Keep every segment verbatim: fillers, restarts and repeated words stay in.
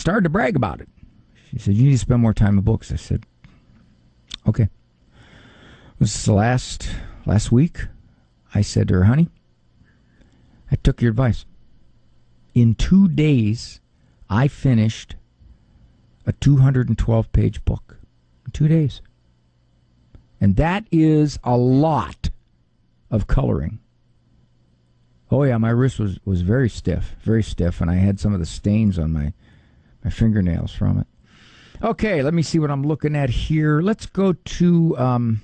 started to brag about it. She said, you need to spend more time in books. I said, okay. This is the last, last week. I said to her, honey, I took your advice. In two days, I finished a two hundred twelve page book. In two days. And that is a lot of coloring. Oh, yeah, my wrist was, was very stiff, very stiff, and I had some of the stains on my, my fingernails from it. Okay, let me see what I'm looking at here. Let's go to, um,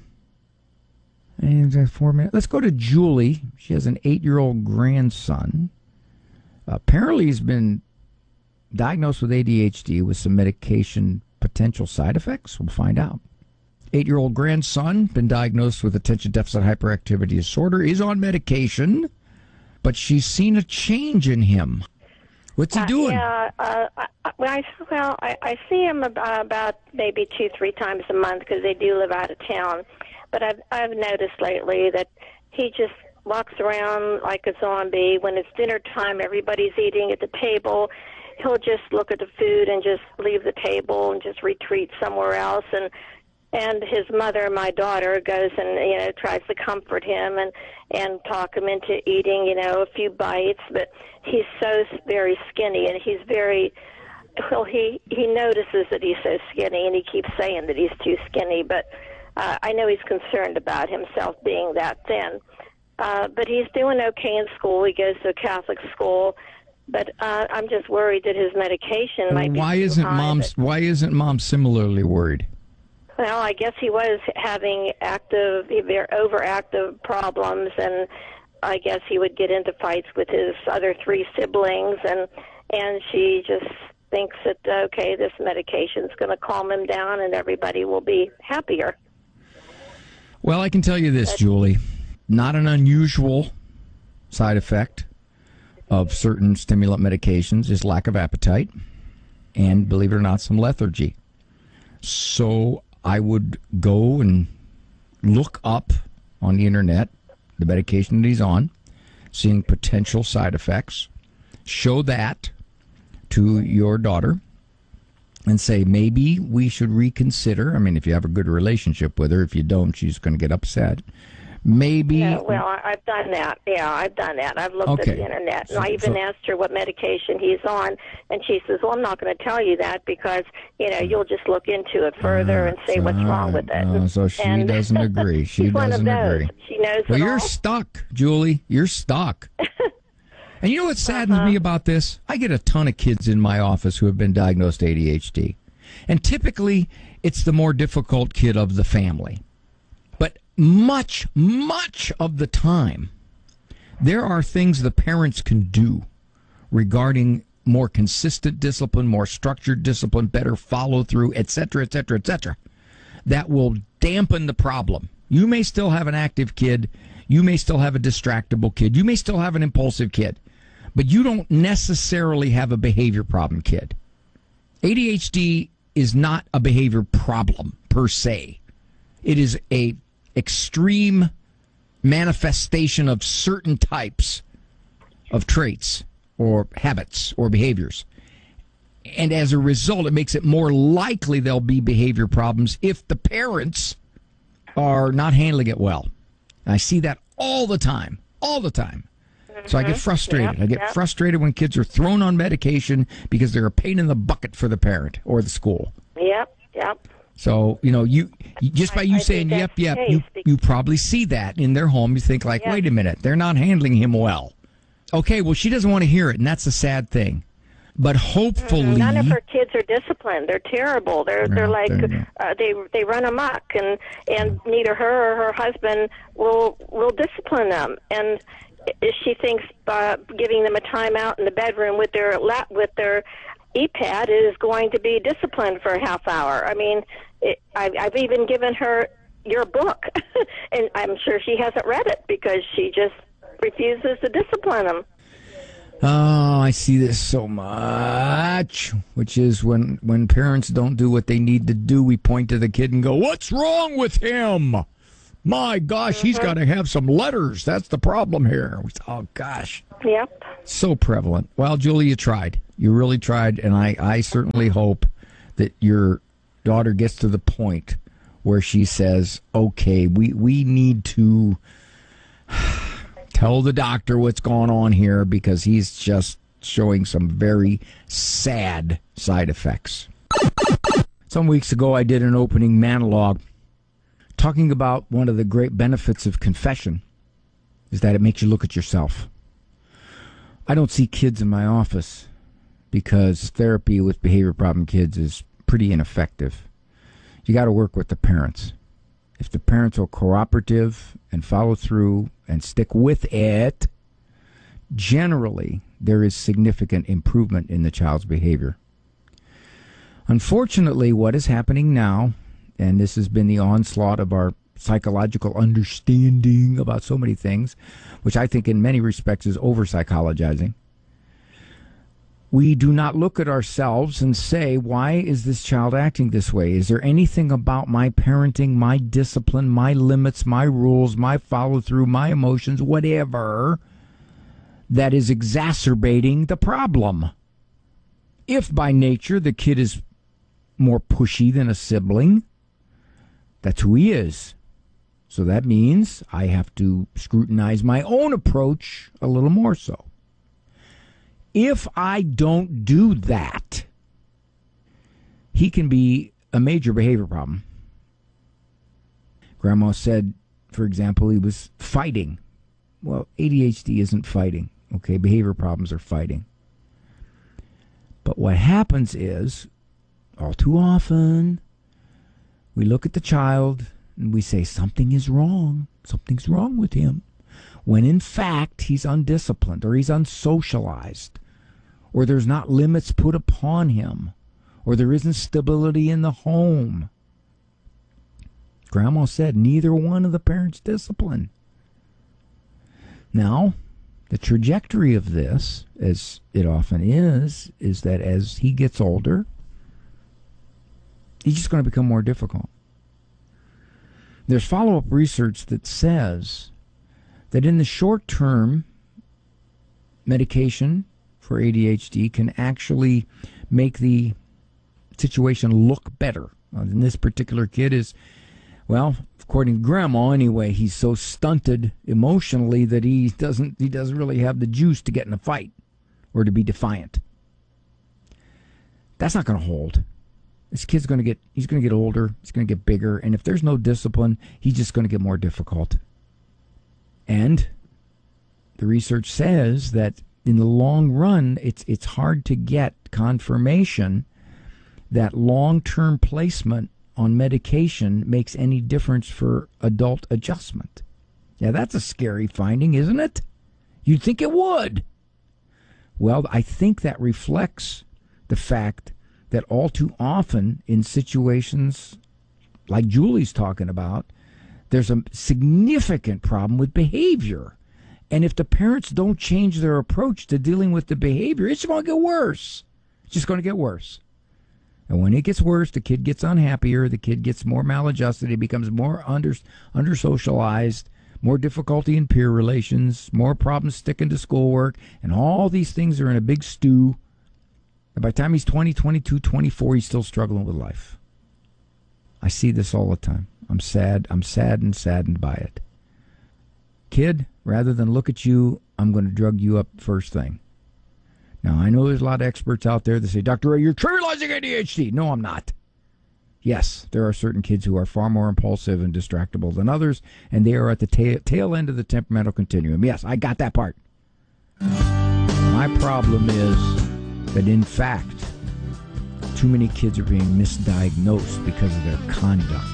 and four minutes. Let's go to Julie. She has an eight-year-old grandson. Apparently he's been diagnosed with A D H D with some medication potential side effects. We'll find out. Eight-year-old grandson, been diagnosed with attention deficit hyperactivity disorder, is on medication, but she's seen a change in him. What's he doing? Uh, yeah, uh, well, I, well I, I see him about, about maybe two, three times a month because they do live out of town. But I've, I've noticed lately that he just walks around like a zombie. When it's dinner time, everybody's eating at the table. He'll just look at the food and just leave the table and just retreat somewhere else. And and his mother, my daughter, goes and, you know, tries to comfort him and, and talk him into eating, you know, a few bites. But he's so very skinny, and he's very, well, he, he notices that he's so skinny, and he keeps saying that he's too skinny. But uh, I know he's concerned about himself being that thin. Uh, but he's doing okay in school. He goes to a Catholic school. But uh, I'm just worried that his medication might be why too isn't high, mom but- why isn't mom similarly worried? Well, I guess he was having active, very overactive problems, and I guess he would get into fights with his other three siblings, and and she just thinks that, okay, this medication's going to calm him down and everybody will be happier. Well, I can tell you this, Julie. Not an unusual side effect of certain stimulant medications is lack of appetite and, believe it or not, some lethargy. So I would go and look up on the internet the medication that he's on, seeing potential side effects, show that to your daughter, and say, maybe we should reconsider. I mean, if you have a good relationship with her. If you don't, she's going to get upset. Maybe. Yeah, well, I- I've done that. Yeah, I've done that. I've looked Okay. at the internet, and So- I even so- asked her what medication he's on, and she says, well, I'm not going to tell you that because, you know, you'll just look into it further and say what's wrong with it. Uh, so she And doesn't agree. She she's one doesn't of those. agree. She knows Well, it you're all. stuck, Julie. You're stuck. And you know what saddens Uh-huh. me about this? I get a ton of kids in my office who have been diagnosed A D H D. And typically, it's the more difficult kid of the family. But much, much of the time, there are things the parents can do regarding more consistent discipline, more structured discipline, better follow through, et cetera, et cetera, et cetera, that will dampen the problem. You may still have an active kid. You may still have a distractible kid. You may still have an impulsive kid. But you don't necessarily have a behavior problem kid. A D H D is not a behavior problem per se. It is a extreme manifestation of certain types of traits or habits or behaviors. And as a result, it makes it more likely there'll be behavior problems if the parents are not handling it well. I see that all the time, all the time. So I get frustrated. Yep, I get yep. frustrated when kids are thrown on medication because they're a pain in the bucket for the parent or the school. Yep, yep. So, you know, you, you just by I- you I saying think yep, that's the yep, case you, because- you probably see that in their home. You think like, Yeah. wait a minute, they're not handling him well. Okay, well, she doesn't want to hear it, and that's a sad thing. But hopefully, None of her kids are disciplined. They're terrible. They're they're No, like they're uh, they they run amok, and and neither her or her husband will will discipline them. And she thinks uh, giving them a timeout in the bedroom with their lap with their e-pad is going to be disciplined for a half hour. I mean, it, I've, I've even given her your book, and I'm sure she hasn't read it because she just refuses to discipline them. oh, I see this so much, which is when, when parents don't do what they need to do, we point to the kid and go, what's wrong with him? My gosh, mm-hmm. he's got to have some letters. That's the problem here. Oh, gosh. Yep. So prevalent. Well, Julie, you tried. You really tried, and I, I certainly hope that your daughter gets to the point where she says, okay, we, we need to tell the doctor what's going on here because he's just showing some very sad side effects. Some weeks ago, I did an opening monologue talking about one of the great benefits of confession is that it makes you look at yourself. I don't see kids in my office because therapy with behavior problem kids is pretty ineffective. You got to work with the parents. If the parents are cooperative and follow through and stick with it, generally there is significant improvement in the child's behavior. Unfortunately, what is happening now, and this has been the onslaught of our psychological understanding about so many things, which I think in many respects is over-psychologizing, we do not look at ourselves and say, why is this child acting this way? Is there anything about my parenting, my discipline, my limits, my rules, my follow-through, my emotions, whatever, that is exacerbating the problem? If by nature the kid is more pushy than a sibling, that's who he is. So that means I have to scrutinize my own approach a little more so. If I don't do that, he can be a major behavior problem. Grandma said, for example, he was fighting. Well, A D H D isn't fighting. Okay, behavior problems are fighting. But what happens is, all too often, we look at the child and we say, something is wrong. Something's wrong with him. When in fact, he's undisciplined or he's unsocialized or there's not limits put upon him or there isn't stability in the home. Grandma said neither one of the parents discipline. Now, the trajectory of this, as it often is, is that as he gets older, he's just going to become more difficult. There's follow-up research that says that in the short term, medication for A D H D can actually make the situation look better. Uh, and this particular kid is, well, according to Grandma anyway, he's so stunted emotionally that he doesn't he doesn't really have the juice to get in a fight or to be defiant. That's not going to hold. This kid's going to get, he's going to get older, he's going to get bigger, and if there's no discipline, he's just going to get more difficult. And the research says that in the long run, it's it's hard to get confirmation that long-term placement on medication makes any difference for adult adjustment. Yeah, that's a scary finding, isn't it? You'd think it would. Well, I think that reflects the fact that all too often in situations like Julie's talking about, there's a significant problem with behavior. And if the parents don't change their approach to dealing with the behavior, it's going to get worse. It's just going to get worse. And when it gets worse, the kid gets unhappier, the kid gets more maladjusted, he becomes more under under socialized, more difficulty in peer relations, more problems sticking to schoolwork, and all these things are in a big stew. And by the time he's twenty, twenty-two, twenty-four, he's still struggling with life. I see this all the time. I'm sad. I'm sad and saddened by it. Kid, rather than look at you, I'm going to drug you up first thing. Now, I know there's a lot of experts out there that say, Doctor Ray, you're trivializing A D H D. No, I'm not. Yes, there are certain kids who are far more impulsive and distractible than others, and they are at the ta- tail end of the temperamental continuum. Yes, I got that part. My problem is that, in fact, too many kids are being misdiagnosed because of their conduct.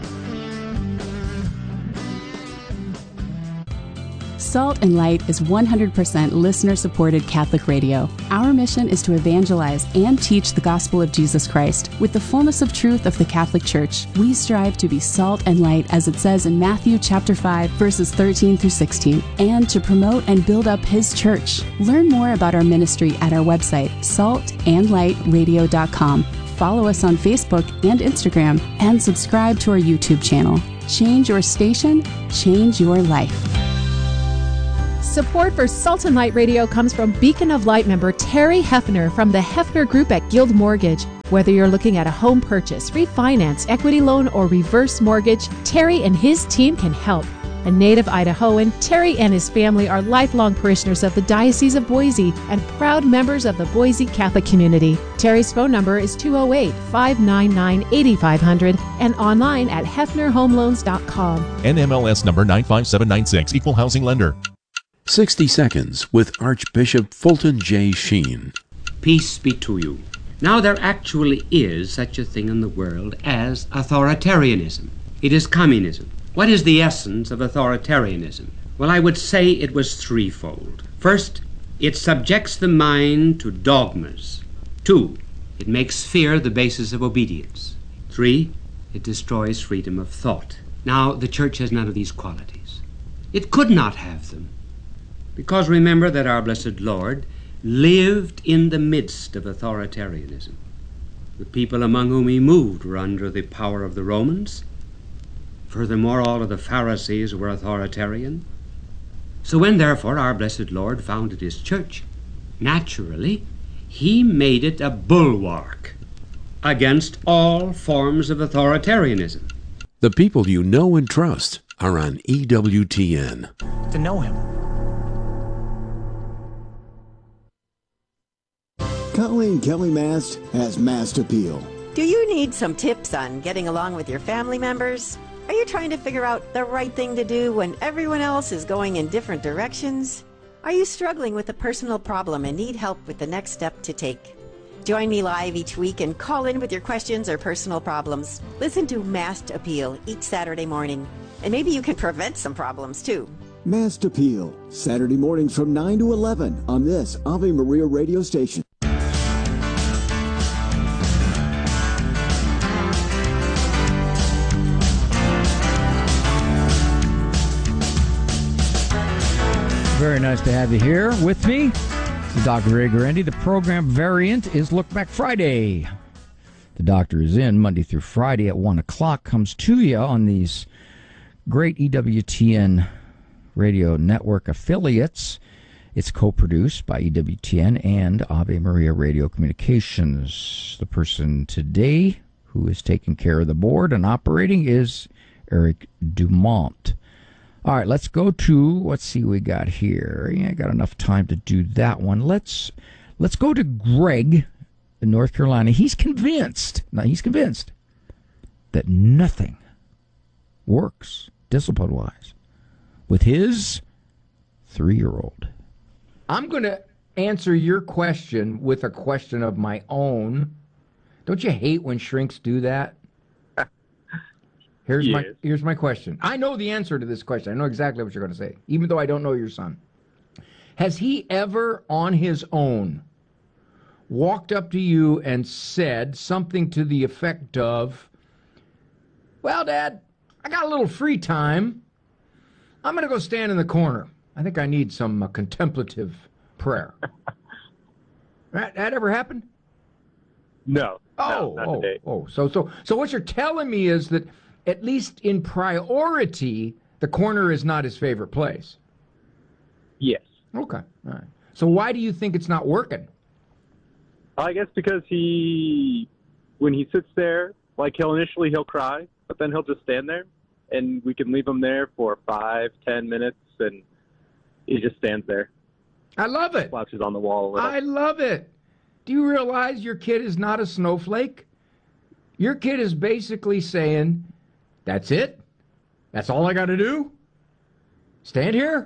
Salt and Light is one hundred percent listener-supported Catholic radio. Our mission is to evangelize and teach the gospel of Jesus Christ with the fullness of truth of the Catholic Church. We strive to be salt and light, as it says in Matthew chapter five, verses thirteen through sixteen, and to promote and build up His church. Learn more about our ministry at our website, salt and light radio dot com. Follow us on Facebook and Instagram, and subscribe to our YouTube channel. Change your station, change your life. Support for Salt and Light Radio comes from Beacon of Light member Terry Hefner from the Hefner Group at Guild Mortgage. Whether you're looking at a home purchase, refinance, equity loan, or reverse mortgage, Terry and his team can help. A native Idahoan, Terry and his family are lifelong parishioners of the Diocese of Boise and proud members of the Boise Catholic community. Terry's phone number is two oh eight, five nine nine, eight five zero zero and online at hefner home loans dot com. N M L S number nine five seven nine six, Equal Housing Lender. sixty Seconds with Archbishop Fulton J. Sheen. Peace be to you. Now, there actually is such a thing in the world as authoritarianism. It is communism. What is the essence of authoritarianism? Well, I would say it was threefold. First, it subjects the mind to dogmas. Two, it makes fear the basis of obedience. Three, it destroys freedom of thought. Now, the church has none of these qualities. It could not have them. Because remember that our blessed Lord lived in the midst of authoritarianism. The people among whom he moved were under the power of the Romans. Furthermore, all of the Pharisees were authoritarian. So when, therefore, our blessed Lord founded his church, naturally, he made it a bulwark against all forms of authoritarianism. The people you know and trust are on E W T N. To know him. Colleen Kelly Mast has Mast Appeal. Do you need some tips on getting along with your family members? Are you trying to figure out the right thing to do when everyone else is going in different directions? Are you struggling with a personal problem and need help with the next step to take? Join me live each week and call in with your questions or personal problems. Listen to Mast Appeal each Saturday morning, and maybe you can prevent some problems too. Mast Appeal, Saturday mornings from nine to eleven on this Ave Maria radio station. Very nice to have you here with me. This is Doctor Ray Guarendi. The program variant is Look Back Friday. The doctor is in Monday through Friday at one o'clock. Comes to you on these great E W T N radio network affiliates. It's co-produced by E W T N and Ave Maria Radio Communications. The person today who is taking care of the board and operating is Eric Dumont. All right, let's go to, let's see what we got here. Yeah, I got enough time to do that one. Let's let's go to Greg in North Carolina. He's convinced, now he's convinced that nothing works discipline-wise with his three-year-old. I'm going to answer your question with a question of my own. Don't you hate when shrinks do that? Here's yes. my here's my question. I know the answer to this question. I know exactly what you're going to say, even though I don't know your son. Has he ever, on his own, walked up to you and said something to the effect of, well, Dad, I got a little free time. I'm going to go stand in the corner. I think I need some uh, contemplative prayer. that, that ever happened? No. Oh, no, not oh, today. oh. So, so, so what you're telling me is that at least in priority, the corner is not his favorite place. Yes. Okay. All right. So why do you think it's not working? I guess because he, when he sits there, like he'll initially he'll cry, but then he'll just stand there, and we can leave him there for five, ten minutes, and he just stands there. I love it. Slouches on the wall a little. I love it. Do you realize your kid is not a snowflake? Your kid is basically saying, that's it? That's all I got to do? Stand here?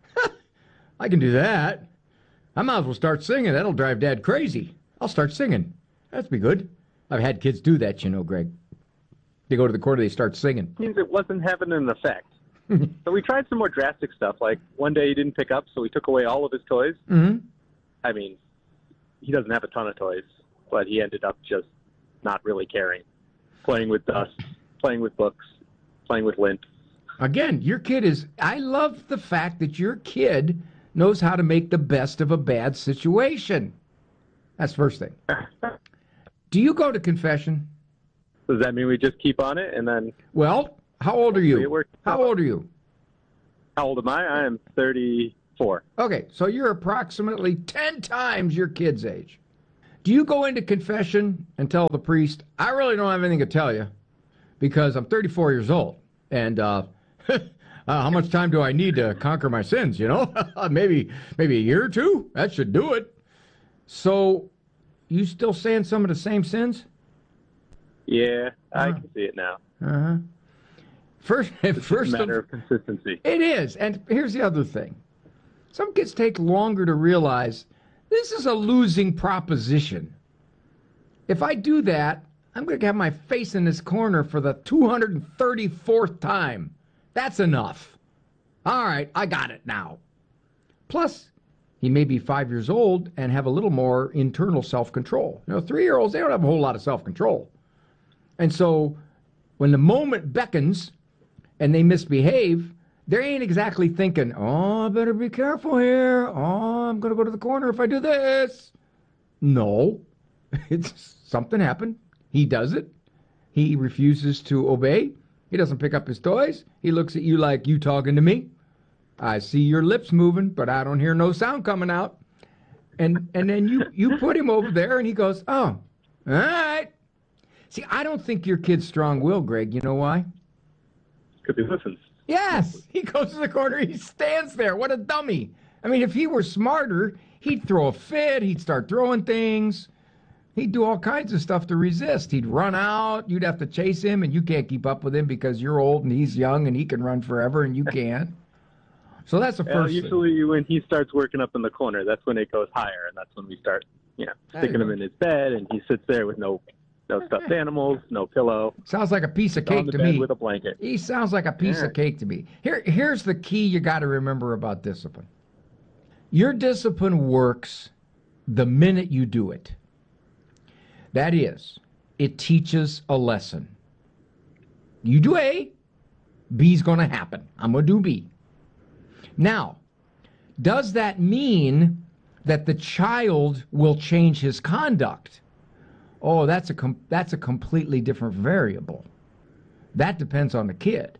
I can do that. I might as well start singing. That'll drive Dad crazy. I'll start singing. That'd be good. I've had kids do that, you know, Greg. They go to the corner, they start singing. Means it wasn't having an effect. So we tried some more drastic stuff. Like one day he didn't pick up, so we took away all of his toys. Mm-hmm. I mean, he doesn't have a ton of toys, but he ended up just not really caring. Playing with dust, playing with books, playing with lint. Again, your kid is, I love the fact that your kid knows how to make the best of a bad situation. That's first thing. Do you go to confession? Does that mean we just keep on it and then? Well, How old are you? It works. How old are you? How old am I? I am thirty-four. Okay, so you're approximately ten times your kid's age. Do you go into confession and tell the priest, I really don't have anything to tell you because I'm thirty-four years old, and uh, uh, how much time do I need to conquer my sins, you know? maybe maybe a year or two? That should do it. So you still saying some of the same sins? Yeah, I Uh-huh. can see it now. Uh-huh. First, It's first just a matter of, of consistency. it is. And here's the other thing. Some kids take longer to realize this is a losing proposition. If I do that, I'm going to have my face in this corner for the two hundred thirty-fourth time. That's enough. All right, I got it now. Plus, he may be five years old and have a little more internal self-control. You know, three-year-olds, they don't have a whole lot of self-control. And so when the moment beckons and they misbehave, they ain't exactly thinking, oh, I better be careful here. Oh, I'm going to go to the corner if I do this. No, it's something happened. He does it. He refuses to obey. He doesn't pick up his toys. He looks at you like you talking to me. I see your lips moving, but I don't hear no sound coming out. And and then you, you put him over there and he goes, oh, all right. See, I don't think your kid's strong-willed, Greg. You know why? Because he listens. Yes, he goes to the corner, he stands there. What a dummy. I mean, if he were smarter, he'd throw a fit, he'd start throwing things. He'd do all kinds of stuff to resist. He'd run out, you'd have to chase him, and you can't keep up with him because you're old and he's young and he can run forever and you can't. So that's the Well, first thing. usually when he starts working up in the corner, that's when it goes higher, and that's when we start, you know, sticking him in his bed, and he sits there with no no stuffed animals, no pillow. Sounds like a piece of He's on cake the to bed me. with a blanket. He sounds like a piece Yeah. of cake to me. Here, here's the key you got to remember about discipline. Your discipline works the minute you do it. That is, it teaches a lesson. You do A, B's going to happen. I'm going to do B. Now, does that mean that the child will change his conduct? Oh, that's a com- that's a completely different variable. That depends on the kid.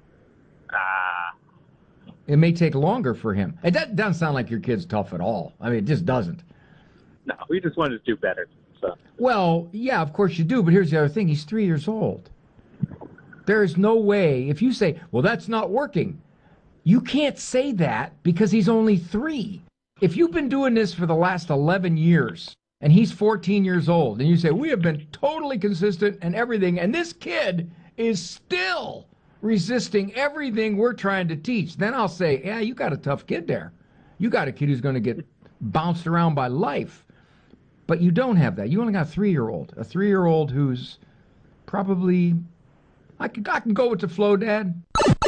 Ah. It may take longer for him. It do- doesn't sound like your kid's tough at all. I mean, it just doesn't. No, we just wanted to do better. So. Well, yeah, of course you do, but here's the other thing. He's three years old. There is no way, if you say, well, that's not working, you can't say that because he's only three. If you've been doing this for the last eleven years, and he's fourteen years old, and you say, we have been totally consistent and everything, and this kid is still resisting everything we're trying to teach, then I'll say, yeah, you got a tough kid there. You got a kid who's going to get bounced around by life. But you don't have that. You only got a three-year-old, a three-year-old who's probably, I can, I can go with the flow, Dad.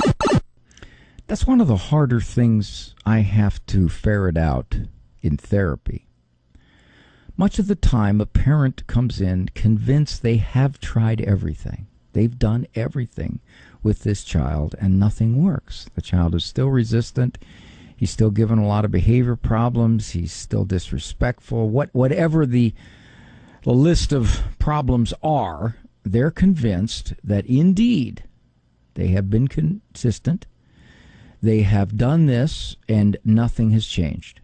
That's one of the harder things I have to ferret out in therapy. Much of the time, a parent comes in convinced they have tried everything. They've done everything with this child, and nothing works. The child is still resistant. He's still given a lot of behavior problems. He's still disrespectful. What, whatever the, the list of problems are, they're convinced that indeed they have been consistent. They have done this, and nothing has changed.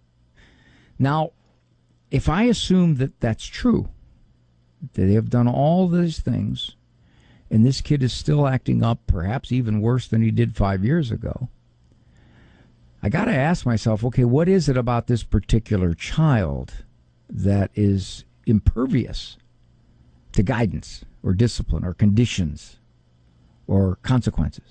Now, if I assume that that's true, that they have done all these things, and this kid is still acting up, perhaps even worse than he did five years ago, I got to ask myself, okay, what is it about this particular child that is impervious to guidance or discipline or conditions or consequences?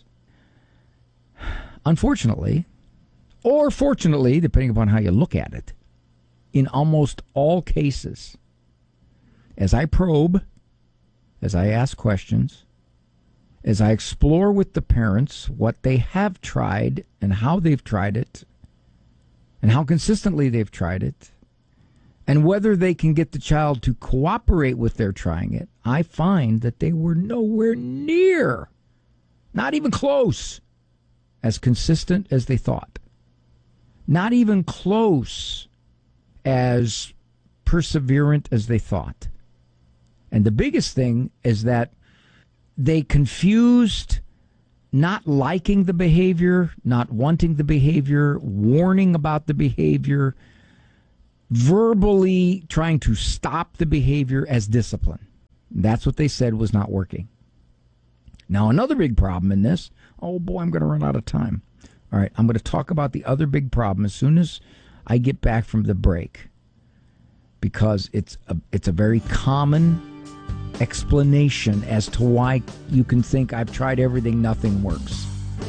Unfortunately, or fortunately, depending upon how you look at it, in almost all cases, as I probe, as I ask questions, as I explore with the parents what they have tried and how they've tried it, and how consistently they've tried it, and whether they can get the child to cooperate with their trying it, I find that they were nowhere near, not even close, as consistent as they thought. Not even close as perseverant as they thought. And the biggest thing is that they confused not liking the behavior, not wanting the behavior, warning about the behavior, verbally trying to stop the behavior as discipline. That's what they said was not working. Now, another big problem in this, oh boy, I'm going to run out of time. All right, I'm going to talk about the other big problem as soon as I get back from the break, because it's a, it's a very common explanation as to why you can think I've tried everything, nothing works.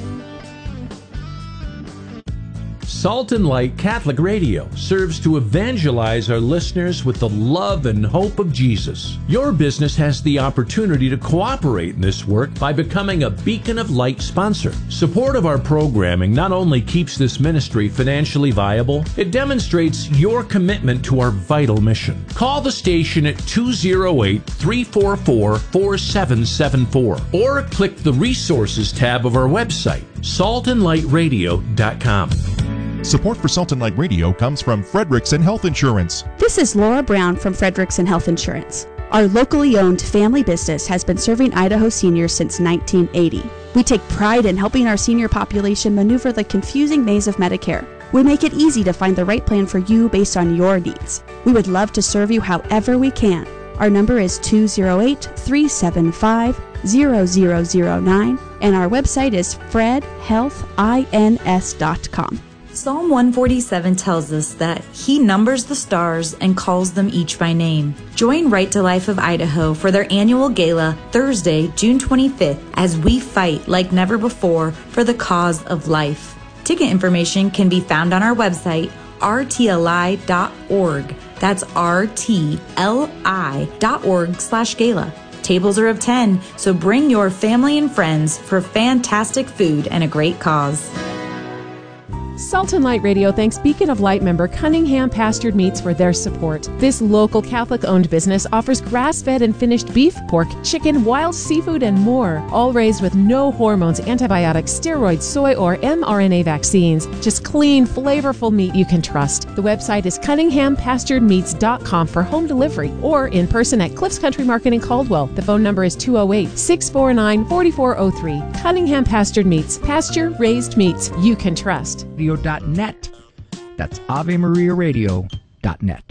Salt and Light Catholic Radio serves to evangelize our listeners with the love and hope of Jesus. Your business has the opportunity to cooperate in this work by becoming a Beacon of Light sponsor. Support of our programming not only keeps this ministry financially viable, it demonstrates your commitment to our vital mission. Call the station at two oh eight, three four four, four seven seven four or click the Resources tab of our website, salt and light radio dot com. Support for Salt and Light Radio comes from Frederickson Health Insurance. This is Laura Brown from Frederickson Health Insurance. Our locally owned family business has been serving Idaho seniors since nineteen eighty. We take pride in helping our senior population maneuver the confusing maze of Medicare. We make it easy to find the right plan for you based on your needs. We would love to serve you however we can. Our number is two oh eight, three seven five, zero zero zero nine and our website is fred health ins dot com. Psalm one forty-seven tells us that He numbers the stars and calls them each by name. Join Right to Life of Idaho for their annual gala Thursday, June twenty-fifth, as we fight like never before for the cause of life. Ticket information can be found on our website, r t l i dot org. That's r t l i dot org slash gala. Tables are of ten, so bring your family and friends for fantastic food and a great cause. Salt and Light Radio thanks Beacon of Light member Cunningham Pastured Meats for their support. This local Catholic-owned business offers grass-fed and finished beef, pork, chicken, wild seafood, and more, all raised with no hormones, antibiotics, steroids, soy, or mRNA vaccines. Just clean, flavorful meat you can trust. The website is cunningham pastured meats dot com for home delivery or in person at Cliffs Country Market in Caldwell. The phone number is two oh eight, six four nine, four four oh three. Cunningham Pastured Meats, pasture-raised meats you can trust. Dot net. That's Ave Maria Radio dot net.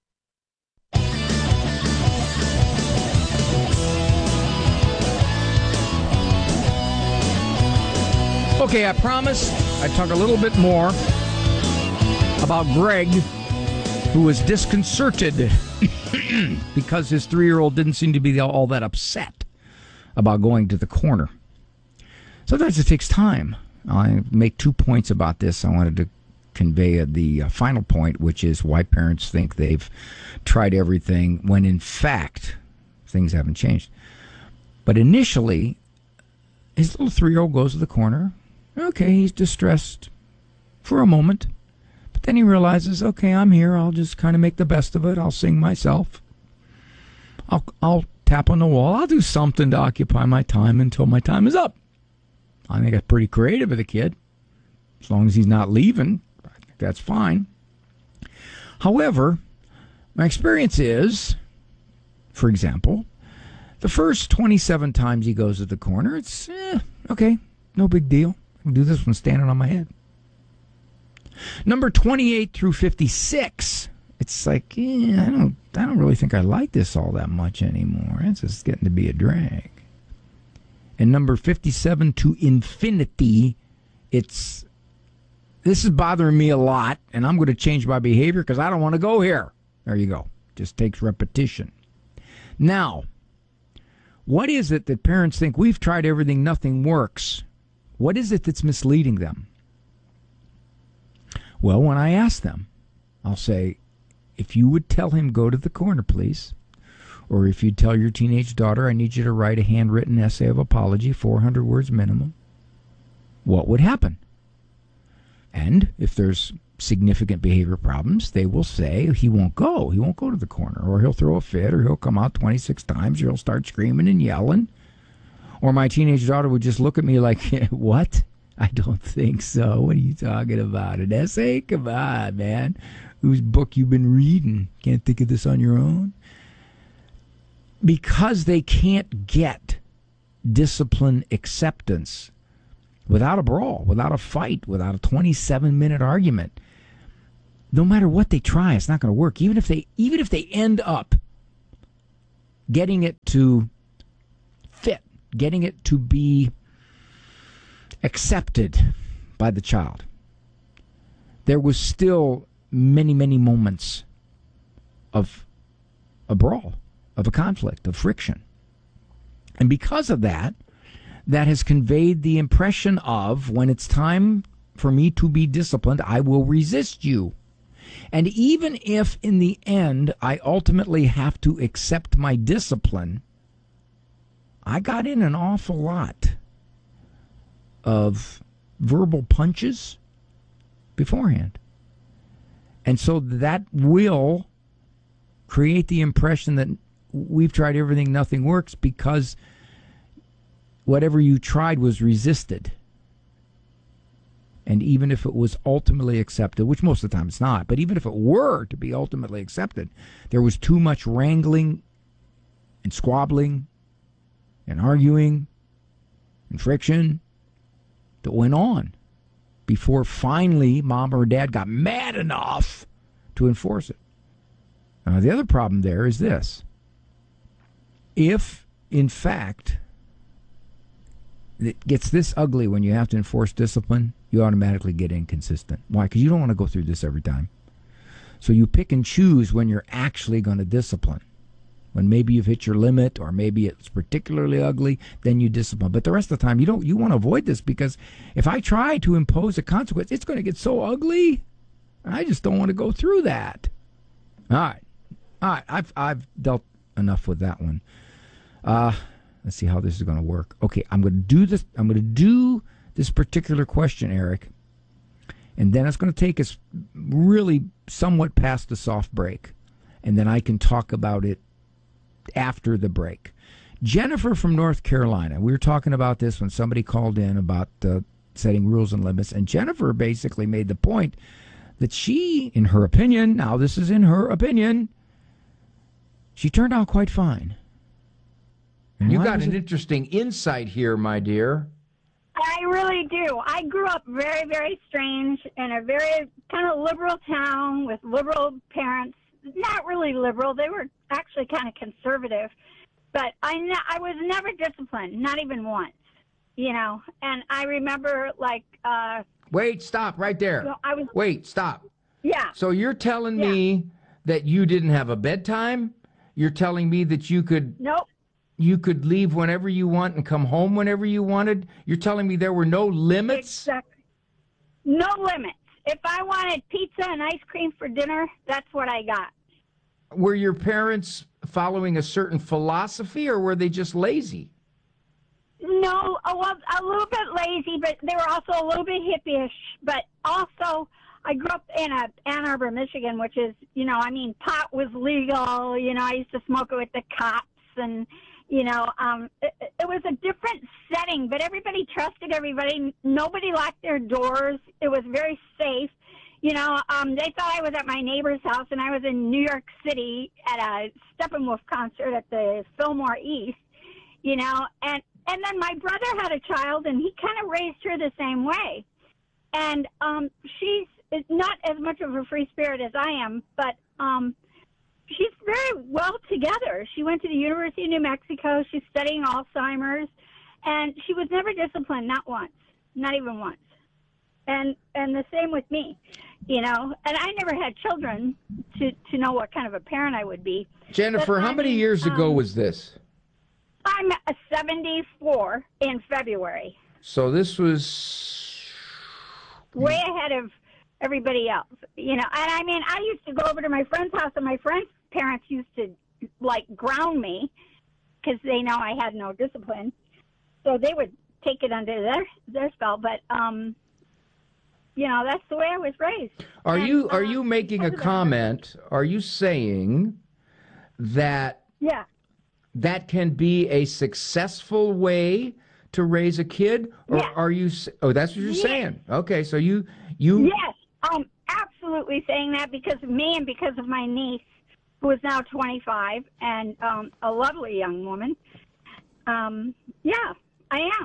Okay, I promised I'd talk a little bit more about Greg, who was disconcerted because his three-year-old didn't seem to be all that upset about going to the corner. Sometimes it takes time. I make two points about this. I wanted to convey the uh, final point, which is why parents think they've tried everything when in fact things haven't changed. But initially, his little three-year-old goes to the corner. Okay, he's distressed for a moment. But then he realizes, okay, I'm here. I'll just kind of make the best of it. I'll sing myself. I'll, I'll tap on the wall. I'll do something to occupy my time until my time is up. I think that's pretty creative of the kid. As long as he's not leaving, I think that's fine. However, my experience is, for example, the first twenty-seven times he goes to the corner, it's, eh, okay, no big deal. I can do this one standing on my head. Number twenty-eight through fifty-six, it's like, eh, I don't, I don't really think I like this all that much anymore. It's just getting to be a drag. And number fifty-seven to infinity, it's, this is bothering me a lot, and I'm going to change my behavior because I don't want to go here. There you go. Just takes repetition. Now, what is it that parents think we've tried everything, nothing works? What is it that's misleading them? Well, when I ask them, I'll say, if you would tell him, go to the corner, please. Or if you tell your teenage daughter, I need you to write a handwritten essay of apology, four hundred words minimum, what would happen? And if there's significant behavior problems, they will say he won't go. He won't go to the corner. Or he'll throw a fit, or he'll come out twenty-six times, or he'll start screaming and yelling. Or my teenage daughter would just look at me like, what? I don't think so. What are you talking about? An essay? Come on, man. Whose book you been reading? Can't think of this on your own? Because they can't get discipline acceptance without a brawl, without a fight, without a twenty-seven minute argument. No matter what they try, it's not going to work. Even if they, even if they end up getting it to fit, getting it to be accepted by the child, there was still many, many moments of a brawl, of a conflict, of friction. And because of that, that has conveyed the impression of, when it's time for me to be disciplined, I will resist you. And even if in the end I ultimately have to accept my discipline, I got in an awful lot of verbal punches beforehand. And so that will create the impression that we've tried everything, nothing works, because whatever you tried was resisted. And even if it was ultimately accepted, which most of the time it's not, but even if it were to be ultimately accepted, there was too much wrangling and squabbling and arguing and friction that went on before finally mom or dad got mad enough to enforce it. Now, the other problem there is this. If, in fact, it gets this ugly when you have to enforce discipline, you automatically get inconsistent. Why? Because you don't want to go through this every time. So you pick and choose when you're actually going to discipline. When maybe you've hit your limit, or maybe it's particularly ugly, then you discipline. But the rest of the time, you don't. You want to avoid this, because if I try to impose a consequence, it's going to get so ugly. I just don't want to go through that. All right, all right. I've I've dealt enough with that one. Uh, let's see how this is going to work. Okay, I'm going to do this. I'm going to do this particular question, Eric, and then it's going to take us really somewhat past the soft break, and then I can talk about it after the break. Jennifer from North Carolina. We were talking about this when somebody called in about uh, setting rules and limits, and Jennifer basically made the point that she, in her opinion, now this is in her opinion, she turned out quite fine. And you got an interesting insight here, my dear. I really do. I grew up very, very strange in a very kind of liberal town with liberal parents. Not really liberal. They were actually kind of conservative. But I, ne- I was never disciplined, not even once, you know. And I remember, like... Uh, Wait, stop right there. So I was, Wait, stop. Yeah. So you're telling yeah. me that you didn't have a bedtime? You're telling me that you could... Nope. You could leave whenever you want and come home whenever you wanted? You're telling me there were no limits? Exactly. No limits. If I wanted pizza and ice cream for dinner, that's what I got. Were your parents following a certain philosophy, or were they just lazy? No, a, well, a little bit lazy, but they were also a little bit hippie-ish. But also, I grew up in a, Ann Arbor, Michigan, which is, you know, I mean, pot was legal. You know, I used to smoke it with the cops, and... You know, um, it, it was a different setting, but everybody trusted everybody. Nobody locked their doors. It was very safe. You know, um, they thought I was at my neighbor's house, and I was in New York City at a Steppenwolf concert at the Fillmore East, you know. And, and then my brother had a child, and he kind of raised her the same way. And um, she's not as much of a free spirit as I am, but... Um, she's very well together. She went to the University of New Mexico. She's studying Alzheimer's, and she was never disciplined, not once, not even once. And and the same with me, you know. And I never had children to, to know what kind of a parent I would be. Jennifer, but how I many mean, years um, ago was this? I'm a seventy-four in February. So this was... Way ahead of everybody else, you know. And I mean, I used to go over to my friend's house, and my friend's parents used to like ground me because they know I had no discipline, so they would take it under their their spell. But um, you know, that's the way I was raised. Are and, you are uh, you making a comment? Are you saying that yeah, that can be a successful way to raise a kid, or yes. are you? Oh, that's what you're yes. saying. Okay, so you you yes, I'm absolutely saying that because of me and because of my niece, who is now twenty-five and um, a lovely young woman. Um, yeah, I am.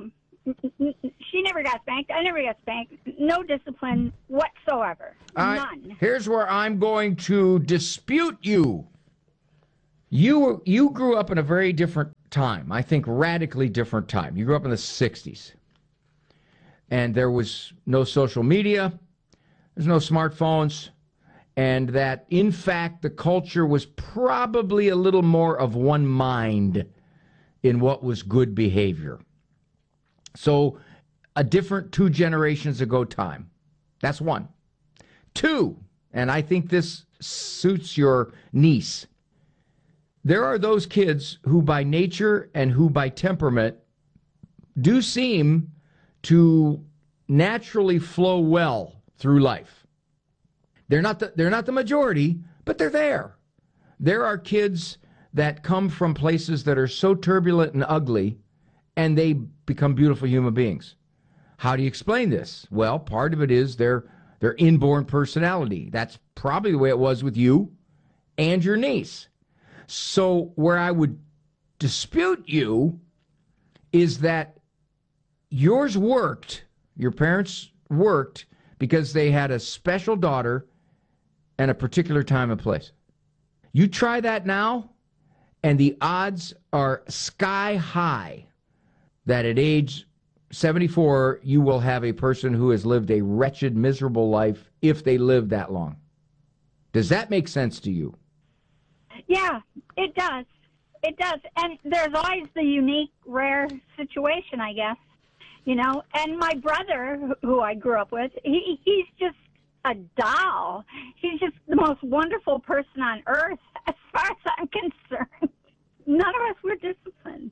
she never got spanked. I never got spanked. No discipline whatsoever. Uh, None. Here's where I'm going to dispute you. You you grew up in a very different time. I think radically different time. You grew up in the sixties. And there was no social media. There's no smartphones. And that, in fact, the culture was probably a little more of one mind in what was good behavior. So a different two generations ago time. That's one. Two, and I think this suits your niece. There are those kids who by nature and who by temperament do seem to naturally flow well through life. They're not the, they're not the majority, but they're there. There are kids that come from places that are so turbulent and ugly, and they become beautiful human beings. How do you explain this? Well, part of it is their their inborn personality. That's probably the way it was with you and your niece. So where I would dispute you is that yours worked, your parents worked, because they had a special daughter and a particular time and place. You try that now, and the odds are sky high that at age seventy-four, you will have a person who has lived a wretched, miserable life if they live that long. Does that make sense to you? Yeah, it does. It does. And there's always the unique, rare situation, I guess. You know, and my brother, who I grew up with, he, he's just a doll. He's just the most wonderful person on earth, as far as I'm concerned. None of us were disciplined.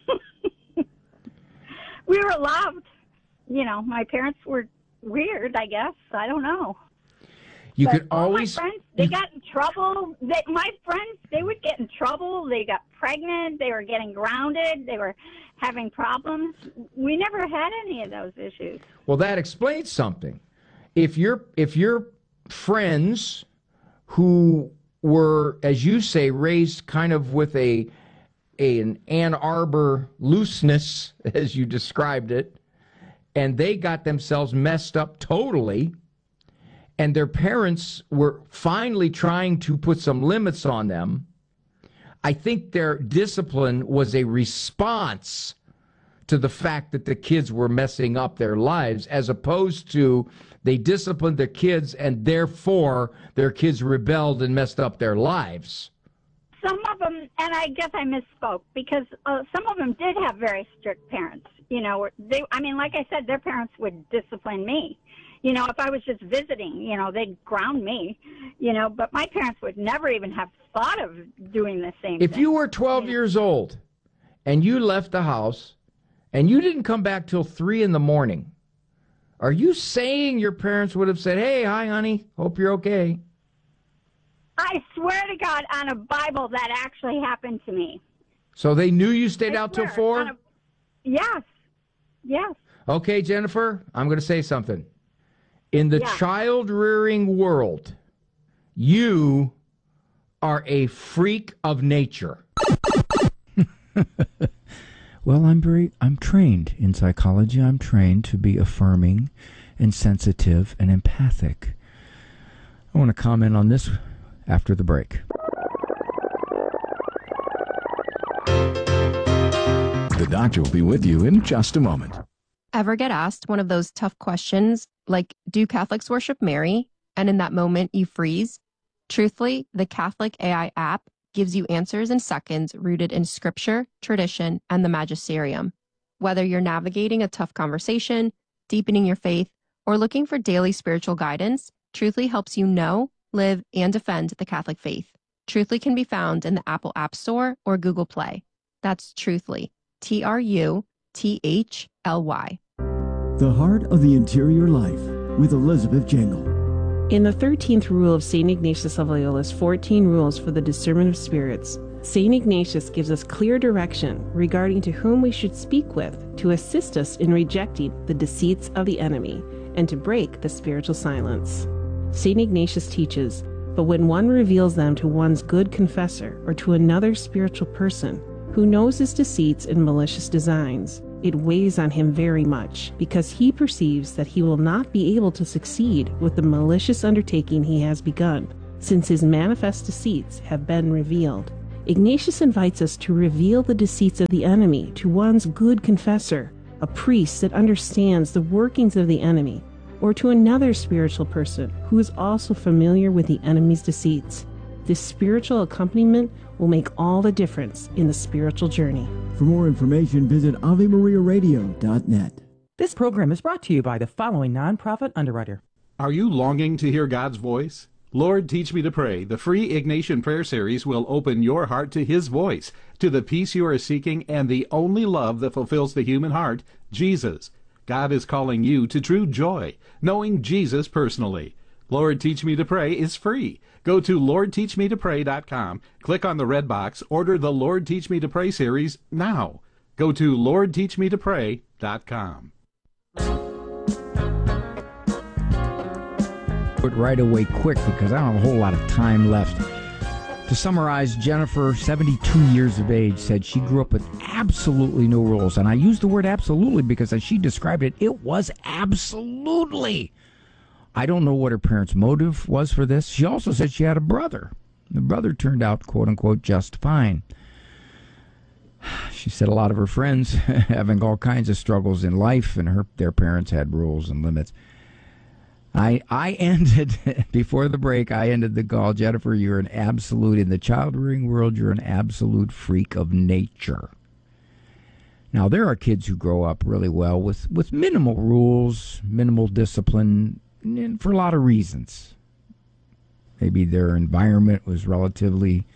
We were loved. You know, my parents were weird, I guess. I don't know. You but could always... my friends, they got in trouble. They, my friends, they would get in trouble. They got pregnant. They were getting grounded. They were having problems. We never had any of those issues. Well, that explains something. If your if your friends who were, as you say, raised kind of with a, a an Ann Arbor looseness, as you described it, and they got themselves messed up totally, and their parents were finally trying to put some limits on them, I think their discipline was a response to the fact that the kids were messing up their lives, as opposed to they disciplined their kids and therefore their kids rebelled and messed up their lives. Some of them, and I guess I misspoke, because uh, some of them did have very strict parents. You know, they, I mean, like I said, their parents would discipline me. You know, if I was just visiting, you know, they'd ground me, you know, but my parents would never even have thought of doing the same If thing. you were twelve you know? years old and you left the house and you didn't come back till three in the morning, are you saying your parents would have said, hey, hi, honey, hope you're okay? I swear to God, on a Bible, that actually happened to me. So they knew you stayed I out swear, till four? a, yes, yes. Okay, Jennifer, I'm going to say something. In the Yeah. child-rearing world, you are a freak of nature. Well, I'm very, I'm trained in psychology. I'm trained to be affirming and sensitive and empathic. I want to comment on this after the break. The doctor will be with you in just a moment. Ever get asked one of those tough questions like, do Catholics worship Mary? And in that moment you freeze? Truthfully, the Catholic A I app gives you answers in seconds rooted in scripture, tradition, and the magisterium. Whether you're navigating a tough conversation, deepening your faith, or looking for daily spiritual guidance, Truthfully helps you know, live, and defend the Catholic faith. Truthfully can be found in the Apple App Store or Google Play. That's Truthfully, T R U T H L Y. The Heart of the Interior Life with Elizabeth Jangle. In the thirteenth rule of Saint Ignatius of Loyola's fourteen Rules for the Discernment of Spirits, Saint Ignatius gives us clear direction regarding to whom we should speak with to assist us in rejecting the deceits of the enemy and to break the spiritual silence. Saint Ignatius teaches, but when one reveals them to one's good confessor or to another spiritual person who knows his deceits and malicious designs, It weighs on him very much because he perceives that he will not be able to succeed with the malicious undertaking he has begun, since his manifest deceits have been revealed. Ignatius invites us to reveal the deceits of the enemy to one's good confessor, a priest that understands the workings of the enemy, or to another spiritual person who is also familiar with the enemy's deceits. This spiritual accompaniment will make all the difference in the spiritual journey. For more information, visit Ave Maria Radio dot net. This program is brought to you by the following nonprofit underwriter. Are you longing to hear God's voice? Lord, Teach Me to Pray, the free Ignatian Prayer Series will open your heart to His voice, to the peace you are seeking, and the only love that fulfills the human heart, Jesus. God is calling you to true joy, knowing Jesus personally. Lord, Teach Me to Pray is free. Go to Lord Teach Me to Pray dot com, click on the red box, order the Lord Teach Me to Pray series now. Go to Lord Teach Me to Pray dot com. Right away quick because I don't have a whole lot of time left. To summarize, Jennifer, seventy-two years of age, said she grew up with absolutely no rules. And I use the word absolutely because as she described it, it was absolutely. I don't know what her parents' motive was for this. She also said she had a brother. The brother turned out, quote unquote, just fine. She said a lot of her friends having all kinds of struggles in life, and her their parents had rules and limits. I I ended, before the break, I ended the call, Jennifer, you're an absolute, in the child-rearing world, you're an absolute freak of nature. Now, there are kids who grow up really well with, with minimal rules, minimal discipline, and for a lot of reasons. Maybe their environment was relatively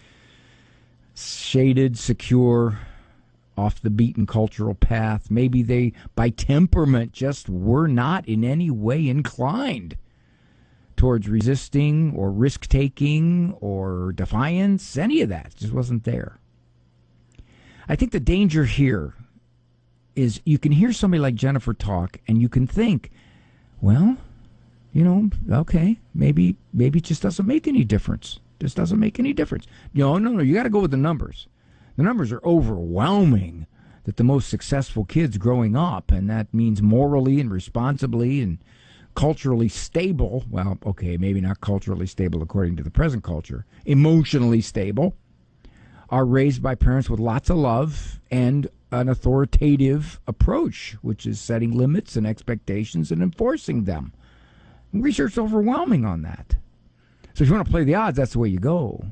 shaded, secure, off the beaten cultural path. Maybe they, by temperament, just were not in any way inclined towards resisting or risk-taking or defiance. Any of that just wasn't there. I think the danger here is you can hear somebody like Jennifer talk and you can think, well, you know, okay, maybe maybe it just doesn't make any difference. Just doesn't make any difference. No, no, no, you got to go with the numbers. The numbers are overwhelming that the most successful kids growing up, and that means morally and responsibly and culturally stable, well, okay, maybe not culturally stable according to the present culture, emotionally stable, are raised by parents with lots of love and an authoritative approach, which is setting limits and expectations and enforcing them. Research is overwhelming on that. So if you want to play the odds, that's the way you go.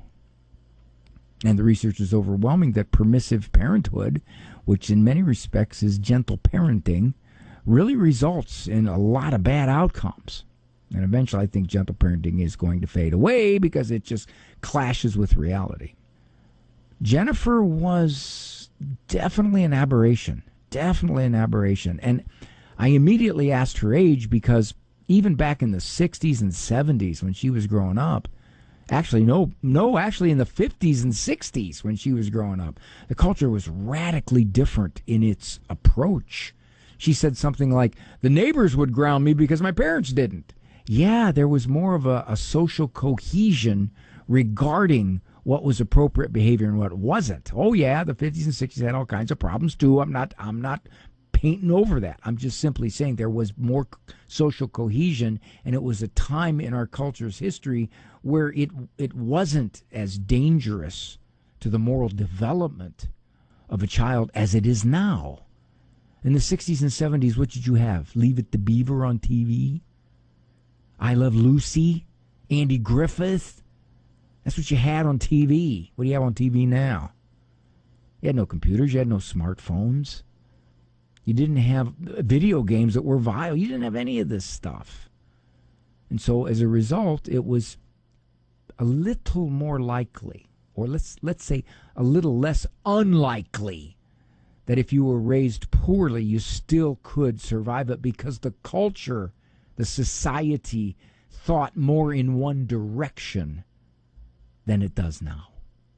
And the research is overwhelming that permissive parenthood, which in many respects is gentle parenting, really results in a lot of bad outcomes. And eventually I think gentle parenting is going to fade away because it just clashes with reality. Jennifer was definitely an aberration, definitely an aberration. And I immediately asked her age because even back in the sixties and seventies when she was growing up, actually, no, no, actually in the fifties and sixties when she was growing up, the culture was radically different in its approach. She said something like, the neighbors would ground me because my parents didn't. Yeah, there was more of a, a social cohesion regarding what was appropriate behavior and what wasn't. Oh yeah, the fifties and sixties had all kinds of problems too. I'm not, I'm not painting over that. I'm just simply saying there was more social cohesion, and it was a time in our culture's history where it it wasn't as dangerous to the moral development of a child as it is now. In the sixties and seventies, what did you have? Leave It to Beaver on T V? I Love Lucy? Andy Griffith? That's what you had on T V. What do you have on T V now? You had no computers. You had no smartphones. You didn't have video games that were vile. You didn't have any of this stuff. And so as a result, it was a little more likely, or let's let's say a little less unlikely, that if you were raised poorly, you still could survive it because the culture, the society, thought more in one direction than it does now.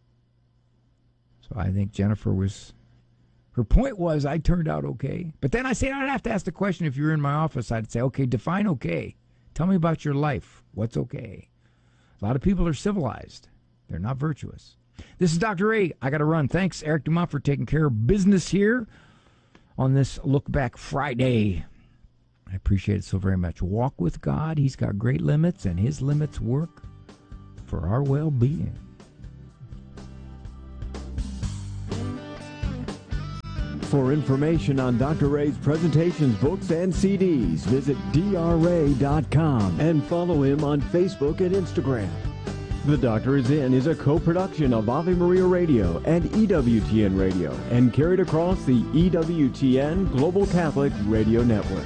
So I think Jennifer was... Her point was, I turned out okay. But then I said, I'd have to ask the question, if you were in my office, I'd say, okay, define okay. Tell me about your life. What's okay? A lot of people are civilized. They're not virtuous. This is Doctor A. I got to run. Thanks, Eric Dumont, for taking care of business here on this Look Back Friday. I appreciate it so very much. Walk with God. He's got great limits, and his limits work for our well-being. For information on Doctor Ray's presentations, books, and C Ds, visit D R ray dot com and follow him on Facebook and Instagram. The Doctor Is In is a co-production of Ave Maria Radio and E W T N Radio and carried across the E W T N Global Catholic Radio Network.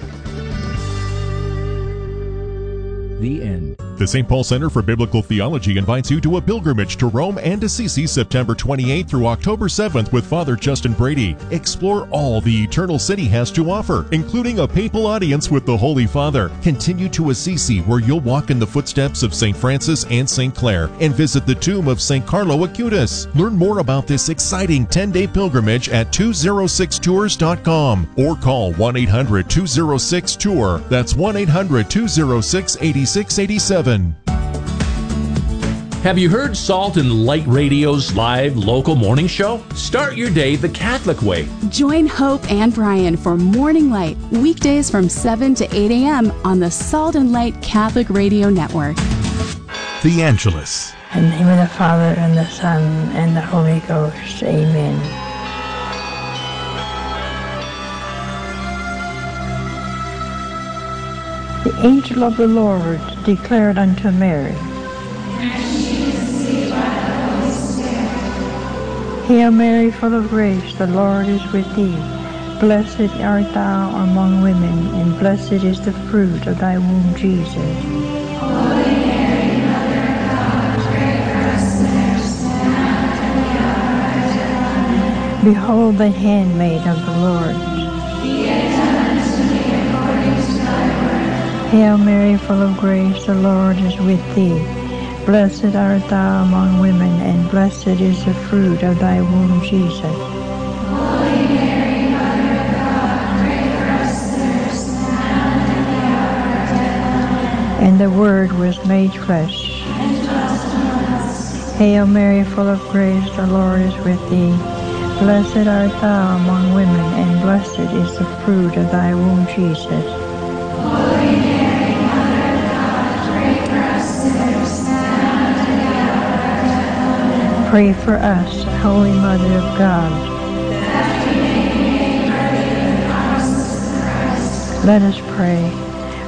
The end. The Saint Paul Center for Biblical Theology invites you to a pilgrimage to Rome and Assisi September twenty-eighth through October seventh with Father Justin Brady. Explore all the Eternal City has to offer, including a papal audience with the Holy Father. Continue to Assisi, where you'll walk in the footsteps of Saint Francis and Saint Clare, and visit the tomb of Saint Carlo Acutis. Learn more about this exciting ten-day pilgrimage at two oh six tours dot com or call one eight hundred two oh six tour. That's one eight hundred two oh six eight six eight seven. Have you heard Salt and Light Radio's live local morning show? Start your day the Catholic way. Join Hope and Brian for Morning Light, weekdays from seven to eight a.m. on the Salt and Light Catholic Radio Network. The Angelus. In the name of the Father, and the Son, and the Holy Ghost. Amen. The angel of the Lord declared unto Mary, Hail Mary, full of grace, the Lord is with thee. Blessed art thou among women, and blessed is the fruit of thy womb, Jesus. Holy Mary, Mother of God, pray for us sinners, now and at the hour of our death. Behold the handmaid of the Lord. Be it done unto me according to thy word. Hail Mary, full of grace, the Lord is with thee. Blessed art thou among women, and blessed is the fruit of thy womb, Jesus. Holy Mary, Mother of God, pray for us sinners, now and at the hour of our death. And the Word was made flesh, and dwelt among us. Hail Mary, full of grace, the Lord is with thee. Blessed art thou among women, and blessed is the fruit of thy womb, Jesus. Holy Mary, Mother of God, pray for us sinners, pray for us, Holy Mother of God. That we may be made worthy of the promises of Christ. Let us pray.